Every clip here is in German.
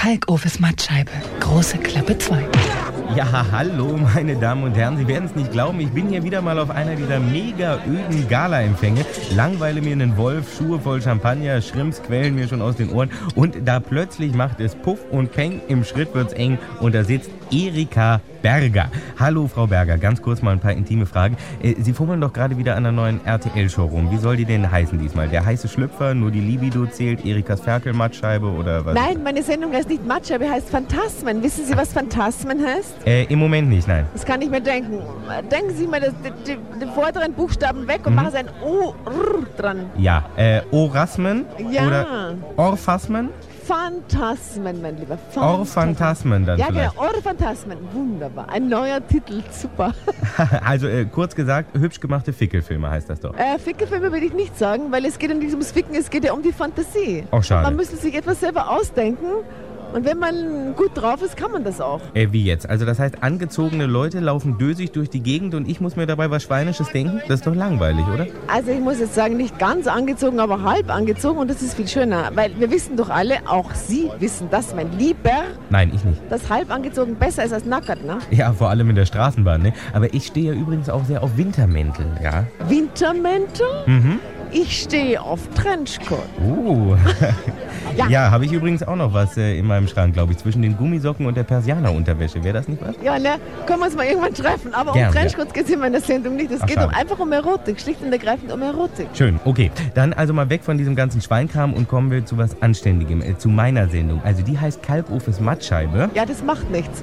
Kalkofes Mattscheibe, große Klappe 2. Ja, hallo meine Damen und Herren, Sie werden es nicht glauben, ich bin hier wieder mal auf einer dieser mega öden Gala-Empfänge, langweile mir einen Wolf, Schuhe voll Champagner, Shrimps quellen mir schon aus den Ohren und da plötzlich macht es Puff und Peng, im Schritt wird's eng und da sitzt Erika Berger. Hallo Frau Berger, ganz kurz mal ein paar intime Fragen. Sie fummeln doch gerade wieder an der neuen RTL-Show rum. Wie soll die denn heißen diesmal? Der heiße Schlüpfer, nur die Libido zählt, Erikas Ferkel-Mattscheibe oder was? Nein, meine Sendung heißt nicht Mattscheibe, heißt Phantasmen. Wissen Sie, was Phantasmen heißt? Im Moment nicht, nein. Das kann ich mir denken. Denken Sie mal den vorderen Buchstaben weg und machen Sie ein O dran. Ja, Orasmen Ja. oder Orphasmen? Phantasmen, mein Lieber. Orphantasmen dann Ja, vielleicht. genau, Orphantasmen. Wunderbar. Ein neuer Titel, super. Also kurz gesagt, hübsch gemachte Fickelfilme heißt das doch. Fickelfilme will ich nicht sagen, weil es geht ja nicht ums Ficken, es geht ja um die Fantasie. Oh, schade. Man müsste sich etwas selber ausdenken und wenn man gut drauf ist, kann man das auch. Wie jetzt? Also das heißt, angezogene Leute laufen dösig durch die Gegend und ich muss mir dabei was Schweinisches denken? Das ist doch langweilig, oder? Also ich muss jetzt sagen, nicht ganz angezogen, aber halb angezogen und das ist viel schöner, weil wir wissen doch alle, auch Sie wissen das, mein Lieber, Nein, ich nicht. dass halb angezogen besser ist als nackert, ne? Ja, vor allem in der Straßenbahn, ne? Aber ich stehe ja übrigens auch sehr auf Wintermäntel, ja? Wintermäntel? Mhm. Ich stehe auf Trenchcoat. Ja. Ja, habe ich übrigens auch noch was in meinem Schrank, glaube ich, zwischen den Gummisocken und der Persianer-Unterwäsche. Wäre das nicht was? Ja, ne? Können wir uns mal irgendwann treffen. Aber Gern, um Trenchcoats geht es in meiner Sendung nicht. Es Ach, geht schade. einfach um Erotik. Schlicht und ergreifend um Erotik. Schön, okay. Dann also mal weg von diesem ganzen Schweinkram und kommen wir zu was Anständigem, zu meiner Sendung. Also die heißt Kalkofes Mattscheibe. Ja, das macht nichts.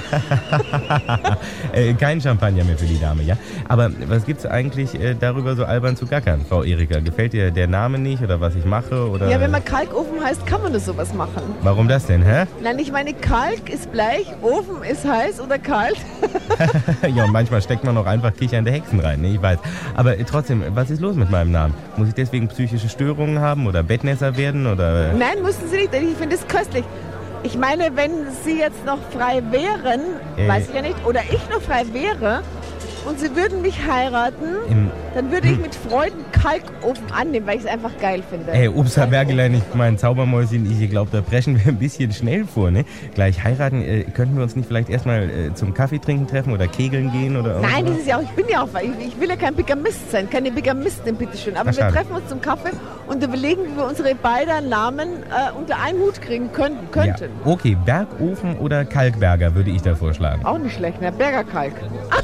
Kein Champagner mehr für die Dame, ja? Aber was gibt's eigentlich darüber so albern zu gackern, Frau Erika? Gefällt dir der Name nicht oder was ich mache? Oder? Ja, wenn man Kalkofen heißt, kann man nur sowas machen. Warum das denn, hä? Nein, ich meine, Kalk ist bleich, Ofen ist heiß oder kalt. Ja, und manchmal steckt man auch einfach kichernde Hexen rein, ne? Ich weiß. Aber trotzdem, was ist los mit meinem Namen? Muss ich deswegen psychische Störungen haben oder Bettnässer werden oder? Nein, müssen Sie nicht. Ich finde es köstlich. Ich meine, wenn Sie jetzt noch frei wären, weiß ich ja nicht, oder ich noch frei wäre und Sie würden mich heiraten, dann würde ich mit Freuden Kalkofen annehmen, weil ich es einfach geil finde. Ups, Herr Bergelein, mein Zaubermäuschen, ich glaube, da preschen wir ein bisschen schnell vor, ne? Gleich heiraten, könnten wir uns nicht vielleicht erstmal zum Kaffee trinken treffen oder kegeln gehen oder irgendwas? Nein, das ist ja auch, ich bin ja auch, ich will ja kein Bigamist sein, keine Bigamistin, bitteschön. Aber Ach, wir schade. treffen uns zum Kaffee und überlegen, wie wir unsere beiden Namen unter einen Hut kriegen könnten. Ja. Okay, Bergofen oder Kalkberger würde ich da vorschlagen. Auch nicht schlecht, ne? Bergerkalk.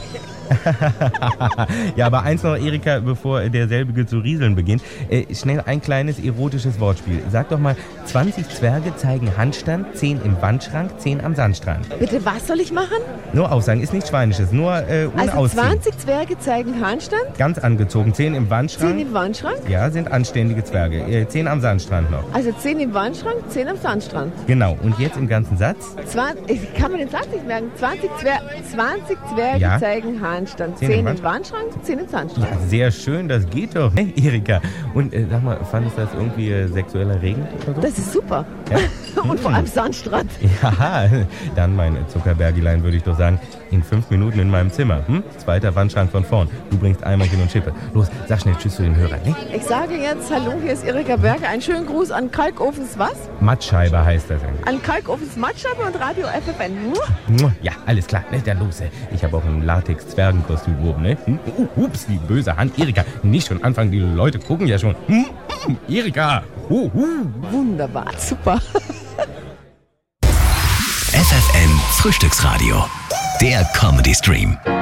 Ja, aber eins noch, Erika, bevor derselbige zu rieseln beginnt. Schnell ein kleines erotisches Wortspiel. Sag doch mal, 20 Zwerge zeigen Handstand, 10 im Wandschrank, 10 am Sandstrand. Bitte, was soll ich machen? Nur aussagen, ist nichts Schweinisches, nur ohne Also Ausziehen. 20 Zwerge zeigen Handstand, Ganz angezogen, 10 im 10 Wandschrank. im Wandschrank, Ja, sind anständige Zwerge. 10 am Sandstrand noch. also 10 im Wandschrank, 10 am Sandstrand. Genau, und jetzt im ganzen Satz? Ich kann mir den Satz nicht merken. 20 Zwerge Ja. zeigen Handstand, 10 10 im im Wandschrank, 10 im Sandstrand. Ja, sehr schön, das geht doch. Hey, Erika, und sag mal, fandest du das irgendwie sexuell erregend oder so? Das ist super. Ja? Und vor allem Sandstrand. Ja, dann mein Zuckerbergilein würde ich doch sagen, in 5 Minuten in meinem Zimmer. Zweiter Wandschrank von vorn. Du bringst Eimerchen und Schippe. Los, sag schnell Tschüss zu den Hörern, ne? Ich sage jetzt, hallo, hier ist Erika Berger. Einen schönen Gruß an Kalkofens was? Mattscheibe heißt das eigentlich. An Kalkofens Mattscheibe und Radio FFN. Ja, alles klar, ne? Dann los. Ich habe auch ein Latex-Zwergenkostüm oben, ne? Ups, die böse Hand. Erika, nicht schon anfangen, die Leute gucken ja schon. Erika! Wunderbar, super. FFN Frühstücksradio. Der Comedy Stream.